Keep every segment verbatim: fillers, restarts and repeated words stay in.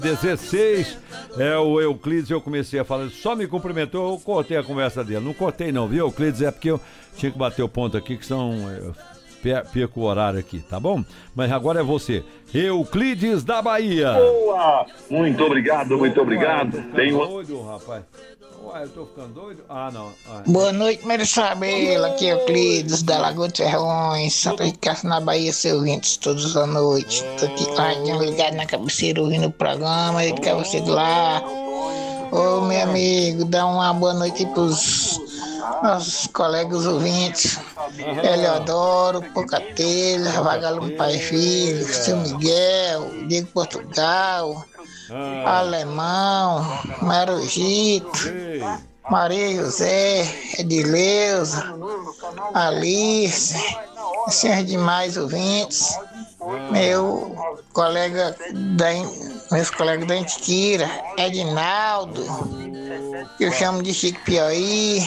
dezesseis, é o Euclides, eu comecei a falar, só me cumprimentou, eu cortei a conversa dele. Não cortei não, viu, Euclides? É porque eu tinha que bater o ponto aqui, que são... É, perco o horário aqui, tá bom? Mas agora é você, Euclides da Bahia. Boa! Muito obrigado, muito obrigado. Ué, Tem uma... doido, rapaz. Ué, eu tô ficando doido? Ah, não. Ah. Boa noite, Merisabela. Aqui é Euclides da Lagoa de Ferrões, Santa Ricardo, na Bahia, seus ouvintes todas as noites. Tô aqui com a radinho ligado na cabeceira ouvindo o programa, ele quer você de lá. Ô, meu amigo, dá uma boa noite aí pros nossos colegas ouvintes. Eleodoro, Pocatelha, Vagalume Pai e Filho, Seu Miguel, Diego Portugal, Ah. Alemão, Marujito, Maria José, Edileuza, Alice, senhores demais ouvintes, meu colega da, meus colegas da Antiquira, Edinaldo, que eu chamo de Chico Piauí,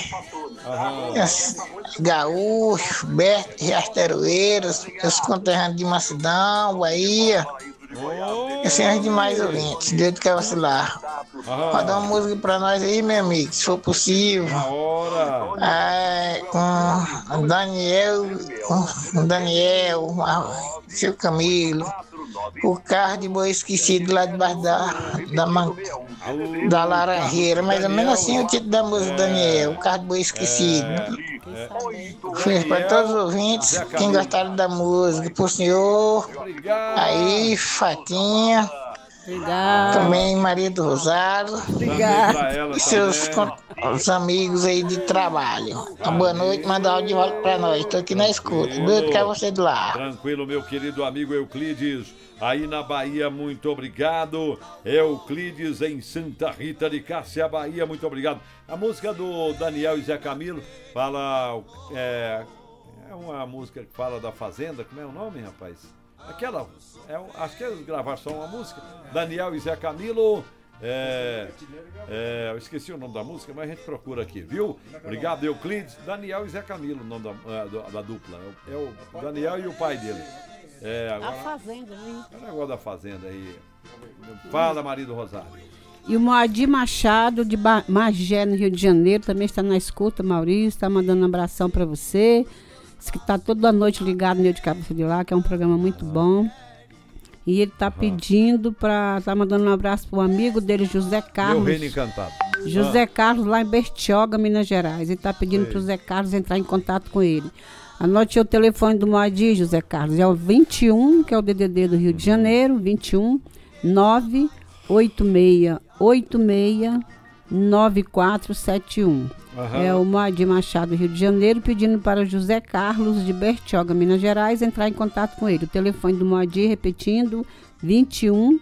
Gaúcho, Berto, Riasteroeiras, meus conterrâneos de Macedão, Bahia. E senhores demais ouvintes, Deus quer vacilar. Roda uma música pra nós aí, meu amigo, se for possível. É, com Daniel, com Daniel, seu Camilo, o carro de boi esquecido lá debaixo da, da, man, da laranjeira, mais ou menos assim o título da música, Daniel, o carro de boi esquecido. Fiz para todos os ouvintes, quem gostaram da música, pro senhor, aí, Fatinha, Obrigado. também Maria do Rosário, Obrigado. E seus os amigos aí de trabalho. Uma boa noite, manda áudio de volta pra nós, tô aqui na escuta, doido que é você de lá. Tranquilo, meu querido amigo Euclides, aí na Bahia, muito obrigado. Euclides em Santa Rita de Cássia, Bahia, muito obrigado. A música do Daniel e Zé Camilo fala, é, é uma música que fala da fazenda, como é o nome, rapaz? Aquela, é, acho que eles gravaram só uma música, Daniel e Zé Camilo, é, é, eu esqueci o nome da música, mas a gente procura aqui, viu? Obrigado, Euclides, Daniel e Zé Camilo, o nome da, da, da dupla, é o, é o Daniel e o pai dele. É, agora, A fazenda, né? é o negócio da fazenda aí. Fala, marido Rosário. E o Moadir Machado, de ba- Magé, no Rio de Janeiro, também está na escuta, Maurício, está mandando um abração para você. Diz que está toda noite ligado no Eu de Cabeça de Lá, que é um programa muito bom. E ele está pedindo para... Está mandando um abraço para o amigo dele, José Carlos. Meu reino encantado. José Ah. Carlos, lá em Bertioga, Minas Gerais. Ele está pedindo para o José Carlos entrar em contato com ele. Anote o telefone do Moadir, José Carlos. É o vinte e um, que é o D D D do Rio de Janeiro, vinte e um, nove oito seis oito seis nove quatro sete um. Aham. É o Moadir Machado, Rio de Janeiro, pedindo para o José Carlos de Bertioga, Minas Gerais, entrar em contato com ele. O telefone do Moadir, repetindo, vinte e um,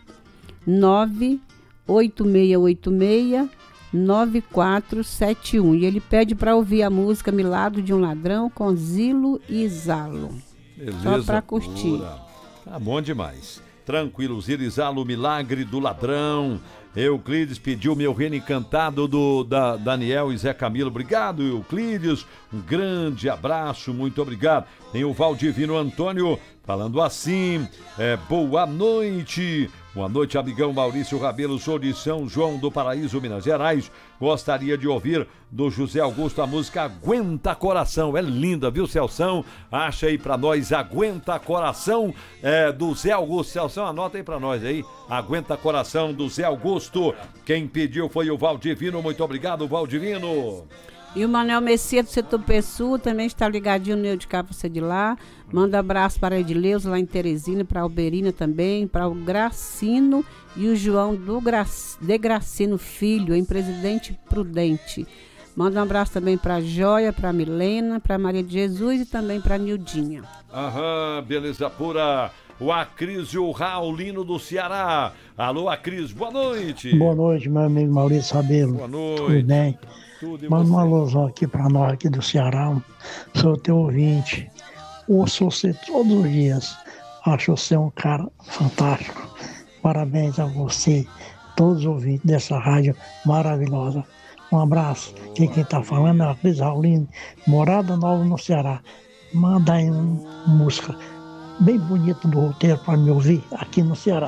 nove oito seis oito seis nove quatro sete um. E ele pede para ouvir a música Milagre de um Ladrão com Zilo e Zalo. Beleza, Só para curtir. pura. Tá bom demais. Tranquilo, Zilo e Zalo, Milagre do Ladrão. Euclides pediu Meu Reino Encantado do da Daniel e Zé Camilo. Obrigado, Euclides. Um grande abraço, muito obrigado. Tem o Valdivino Antônio falando assim, é, boa noite. Boa noite, amigão Maurício Rabelo, sou de São João do Paraíso, Minas Gerais. Gostaria de ouvir do José Augusto a música Aguenta Coração. É linda, viu, Celção? Acha aí pra nós, Aguenta Coração, é, do Zé Augusto. Celção, anota aí pra nós aí, Aguenta Coração, do Zé Augusto. Quem pediu foi o Valdivino. Muito obrigado, Valdivino. E o Manuel Messias do Setor Pessoa também está ligadinho no Eu de Cá, você de lá. Manda abraço para a Edileuza lá em Teresina, para a Alberina também, para o Gracino e o João do Gra... de Gracino Filho, em Presidente Prudente. Manda um abraço também para a Joia, para a Milena, para a Maria de Jesus e também para a Nildinha. Aham, beleza pura. O Acrísio Raulino do Ceará. Alô, Acris, boa noite. Boa noite, meu amigo Maurício Rabelo. Boa noite. Tudo bem? Tudo e Manda você? uma alusão aqui para nós aqui do Ceará. Sou teu ouvinte. Ouço você todos os dias. Acho você um cara fantástico. Parabéns a você, todos os ouvintes dessa rádio maravilhosa. Um abraço. Aqui quem está falando é a Cris Raulino, Morada Nova no Ceará. Manda aí uma música bem bonito do roteiro para me ouvir aqui no Ceará.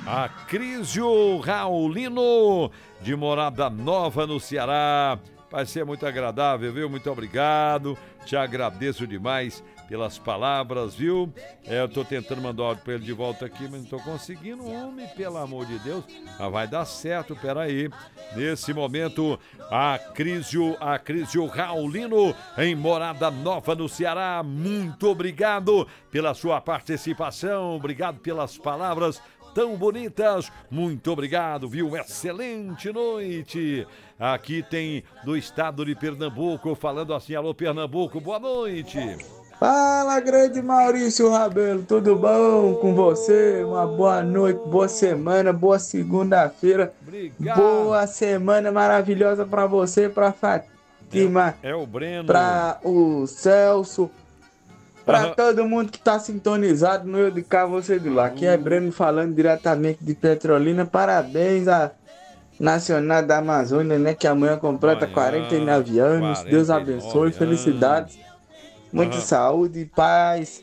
Acrísio Raulino, de Morada Nova, no Ceará. Vai ser muito agradável, viu? Muito obrigado. Te agradeço demais pelas palavras, viu? É, eu tô tentando mandar áudio pra ele de volta aqui, mas não tô conseguindo. Homem, pelo amor de Deus. Mas vai dar certo, peraí. Nesse momento, a Crísio, a Crísio Raulino, em Morada Nova, no Ceará. Muito obrigado pela sua participação. Obrigado pelas palavras tão bonitas. Muito obrigado, viu? Excelente noite. Aqui tem do estado de Pernambuco, falando assim, alô Pernambuco, boa noite. Fala, grande Maurício Rabelo, tudo bom com você? Uma boa noite, boa semana, boa segunda-feira. Boa semana maravilhosa pra você, pra Fátima. É, é o Breno. Pra o Celso. Pra Uhum. todo mundo que tá sintonizado no Eu de Cá, você de lá. Aqui é Breno falando diretamente de Petrolina. Parabéns a Nacional da Amazônia, né? Que amanhã completa amanhã, quarenta e nove anos. quarenta e nove Deus abençoe, anos. Felicidades. Muita uhum. saúde e paz.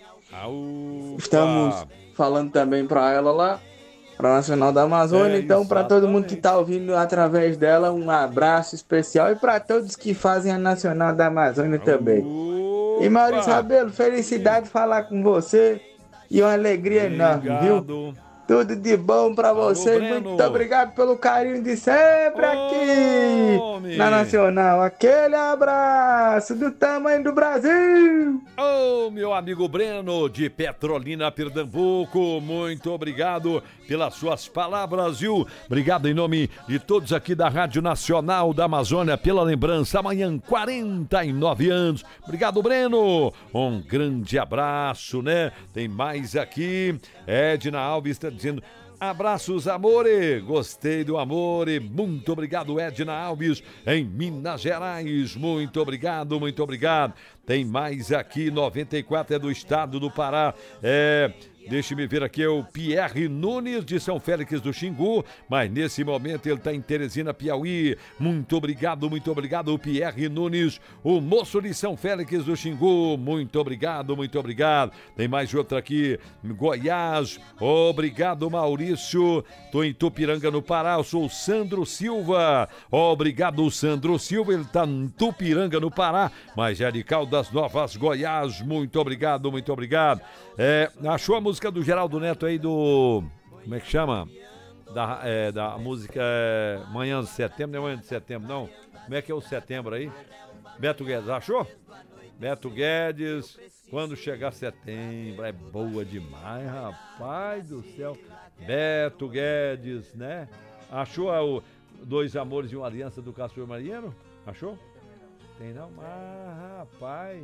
Ufa. Estamos falando também para ela lá, para a Nacional da Amazônia. É, então, para todo mundo que está ouvindo através dela, um abraço especial. E para todos que fazem a Nacional da Amazônia Ufa. também. E Maurício Rabelo, felicidade falar com você. E uma alegria Obrigado. enorme, viu? Tudo de bom pra você. Alô, muito obrigado pelo carinho de sempre aqui Homem. na Nacional. Aquele abraço do tamanho do Brasil. Ô, oh, meu amigo Breno, de Petrolina, Pernambuco, muito obrigado pelas suas palavras, viu? Obrigado em nome de todos aqui da Rádio Nacional da Amazônia pela lembrança. Amanhã, quarenta e nove anos. Obrigado, Breno. Um grande abraço, né? Tem mais aqui. Edna Alves está dizendo... Abraços, amore. Gostei do amore. Muito obrigado, Edna Alves, em Minas Gerais. Muito obrigado, muito obrigado. Tem mais aqui, noventa e quatro é do estado do Pará. É... Deixe-me ver aqui, é o Pierre Nunes, de São Félix do Xingu, mas nesse momento ele está em Teresina, Piauí. Muito obrigado, muito obrigado, Pierre Nunes, o moço de São Félix do Xingu. Muito obrigado, muito obrigado. Tem mais outra aqui, Goiás. Obrigado, Maurício. Estou em Tupiranga, no Pará. Eu sou o Sandro Silva. Obrigado, Sandro Silva. Ele está em Tupiranga, no Pará, mas é de Caldas Novas, Goiás. Muito obrigado, muito obrigado. É, achou a música do Geraldo Neto aí do... Como é que chama? Da, é, da música é, Manhã de Setembro, não é Manhã de Setembro, não. Como é que é o setembro aí? Beto Guedes, achou? Beto Guedes, quando chegar setembro, é boa demais, rapaz do céu. Beto Guedes, né? Achou o Dois Amores e uma Aliança do Castor Mariano? Achou? Tem não? Ah, rapaz,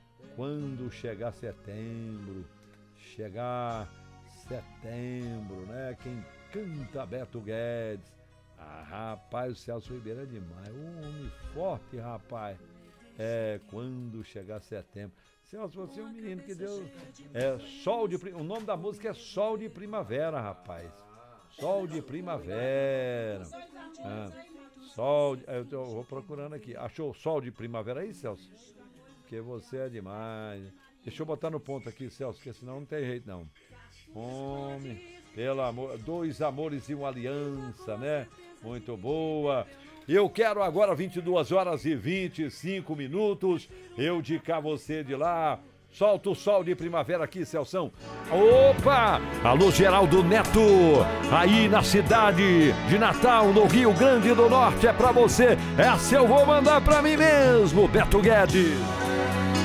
quando chegar setembro... Chegar setembro, né? Quem canta Beto Guedes. Ah, rapaz, o Celso Ribeiro é demais. Um homem forte, rapaz. É, quando chegar setembro. Celso, você é um menino que deu... É, Sol de... O nome da música é Sol de Primavera, rapaz. Sol de Primavera. Ah, sol... De, eu, tô, eu vou procurando aqui. Achou Sol de Primavera aí, Celso? Porque você é demais. Deixa eu botar no ponto aqui, Celso, porque senão não tem jeito, não. Homem, pelo amor... Dois amores e uma aliança, né? Muito boa. Eu quero agora vinte e duas horas e vinte e cinco minutos. Eu de cá, você de lá. Solta o sol de primavera aqui, Celção. Opa! Alô, Geraldo Neto. Aí na cidade de Natal, no Rio Grande do Norte. É pra você. Essa eu vou mandar pra mim mesmo, Beto Guedes.